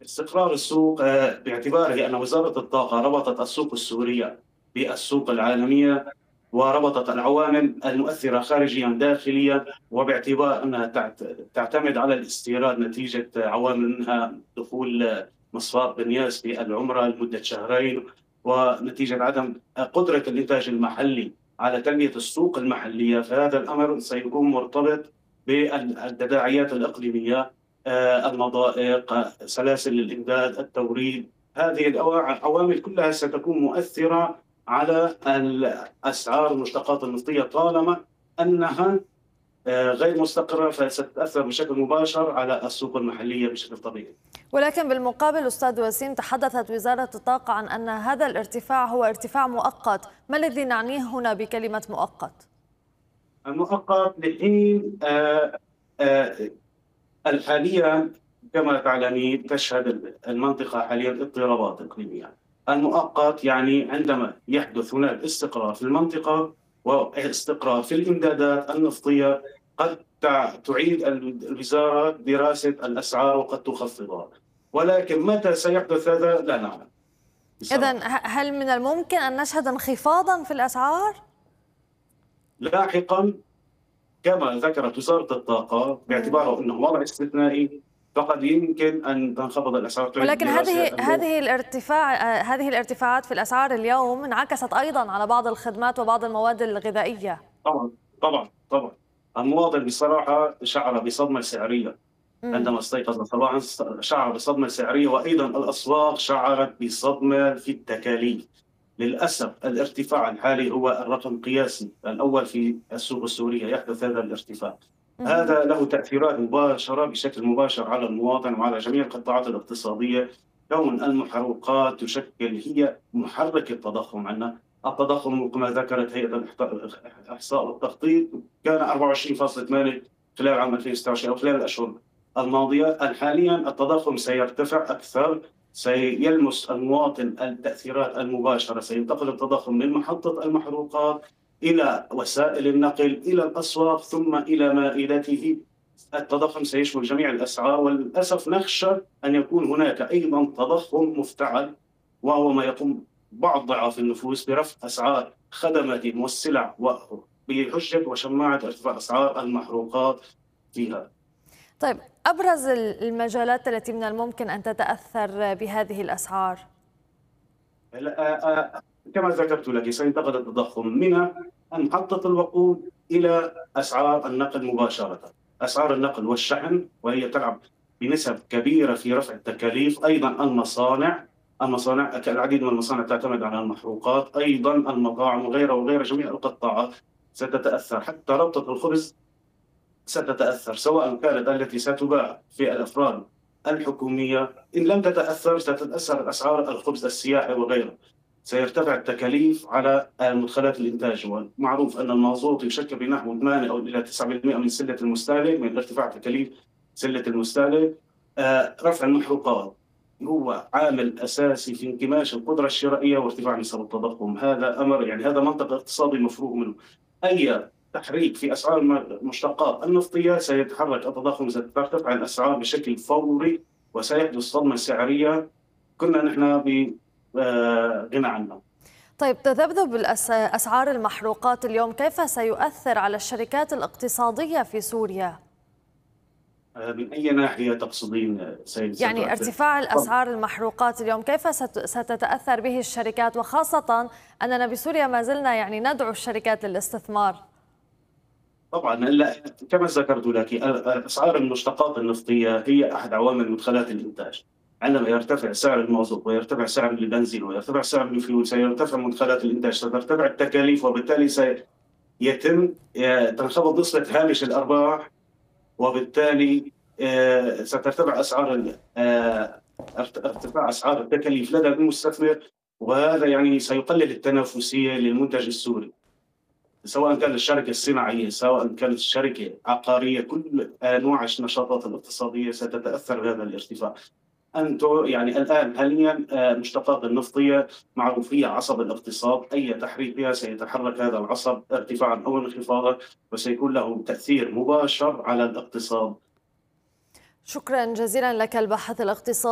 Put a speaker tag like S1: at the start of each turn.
S1: استقرار السوق باعتباره أن وزارة الطاقة ربطت السوق السورية بالسوق العالمية، وربطت العوامل المؤثرة خارجيا داخليا، وباعتبار أنها تعتمد على الاستيراد نتيجة عوامل منها دخول مصفاة بنياس بالعمرة لمدة شهرين، ونتيجة عدم قدرة الإنتاج المحلي على تنمية السوق المحلية، فهذا الأمر سيكون مرتبط بالتداعيات الإقليمية، المضائق، سلاسل الإمداد، التوريد. هذه العوامل كلها ستكون مؤثرة على الأسعار المشتقات النفطية طالما أنها غير مستقرة، فستتأثر بشكل مباشر على السوق المحلية بشكل طبيعي.
S2: ولكن بالمقابل أستاذ وسيم، تحدثت وزارة الطاقة عن أن هذا الارتفاع هو ارتفاع مؤقت. ما الذي نعنيه هنا بكلمة مؤقت؟
S1: المؤقت لحين حاليا كما تعلمين تشهد المنطقة حاليا اضطرابات إقليمية. المؤقت يعني عندما يحدث هناك استقرار في المنطقة واستقرار في الإمدادات النفطية، قد تعيد الوزارة دراسة الأسعار وقد تخفضها، ولكن متى سيحدث هذا لا نعلم.
S2: إذن هل من الممكن أن نشهد انخفاضا في الأسعار
S1: لاحقا كما ذكرت وزارة الطاقة باعتباره أنه وضع استثنائي، فقد يمكن أن تنخفض الأسعار.
S2: ولكن هذه الارتفاعات في الأسعار اليوم انعكست أيضا على بعض الخدمات وبعض المواد الغذائية.
S1: طبعا طبعا طبعا. المواطن بصراحة شعر بصدمة سعرية عندما استيقظ صباحا، شعر بصدمة سعرية، وأيضا الأسواق شعرت بصدمة في التكاليف. للأسف الارتفاع الحالي هو الرقم قياسي الأول في السوق السورية، يحدث هذا الارتفاع. هذا له تأثيرات مباشرة بشكل مباشر على المواطن وعلى جميع القطاعات الاقتصادية، كون المحروقات تشكل هي محرك التضخم عندنا. التضخم كما ذكرت هيئة الإحصاء والتخطيط كان 24.8 خلال عام 2026 أو خلال الأشهر الماضية. حاليا التضخم سيرتفع أكثر، سيلمس المواطن التأثيرات المباشرة، سينتقل التضخم من محطة المحروقات إلى وسائل النقل إلى الأسواق ثم إلى مائدته. التضخم سيشمل جميع الأسعار، وللأسف نخشى أن يكون هناك أيضا تضخم مفتعل، وهو ما يقوم بعض ضعاف النفوس برفع أسعار خدماتهم والسلع بحجة وشماعة ارتفاع أسعار المحروقات فيها.
S2: طيب، أبرز المجالات التي من الممكن أن تتأثر بهذه الأسعار؟
S1: كما ذكرت لك سينتقل التضخم من محطة الوقود إلى أسعار النقل مباشرة. أسعار النقل والشحن وهي تلعب بنسب كبيرة في رفع التكاليف. أيضا المصانع العديد من المصانع تعتمد على المحروقات، أيضا المطاعم وغيرها جميع القطاعات ستتأثر. حتى ربطة الخبز ستتأثر، سواء كانت التي ستباع في الأفراد الحكومية. إن لم تتأثر ستتأثر أسعار الخبز السياحي وغيره. سيرتفع التكاليف على مدخلات الإنتاج، ومعروف أن المازوت يشكل بنحو 8 أو إلى 9% من سلة المستهلك، من ارتفاع تكاليف سلة المستهلك. رفع المحروقات هو عامل أساسي في انكماش القدرة الشرائية وارتفاع نسب التضخم. هذا أمر هذا منطق اقتصادي مفروغ منه. أي تحريك في أسعار المشتقات النفطية سيتحرك التضخم، سترتفع الأسعار بشكل فوري وسيحدث صدمة سعرية كنا نحن بغنى عنها.
S2: طيب، تذبذب أسعار المحروقات اليوم كيف سيؤثر على الشركات الاقتصادية في سوريا؟
S1: من أي ناحية تقصدين سيد؟
S2: يعني ارتفاع الأسعار المحروقات اليوم كيف ستتأثر به الشركات، وخاصة أننا بسوريا ما زلنا ندعو الشركات للاستثمار؟
S1: طبعا كما ذكرت لك أسعار المشتقات النفطية هي أحد عوامل مدخلات الإنتاج. عندما يرتفع سعر المازوت ويرتفع سعر البنزين ويرتفع سعر الفيول سيرتفع مدخلات الإنتاج، سترتفع التكاليف، وبالتالي سيتم تنخفض نسبة هامش الأرباح، وبالتالي سترتفع ارتفاع أسعار التكاليف لدى المستثمر، وهذا سيقلل التنافسية للمنتج السوري، سواء كانت الشركة الصناعية سواء كانت الشركة عقارية. كل أنواع النشاطات الاقتصادية ستتأثر بهذا الارتفاع. الآن حاليا المشتقات النفطية معروفية عصب الاقتصاد، أي تحريك بها سيتحرك هذا العصب ارتفاعا أو انخفاضا، وسيكون له تأثير مباشر على الاقتصاد.
S2: شكرا جزيلا لك الباحث الاقتصادي